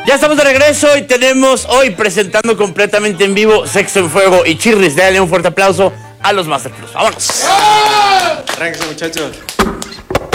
Ya estamos de regreso y tenemos hoy presentando completamente en vivo Sexo en Fuego y Chirris. Dale un fuerte aplauso a los Master Plus. ¡Vámonos! Arránquense, muchachos.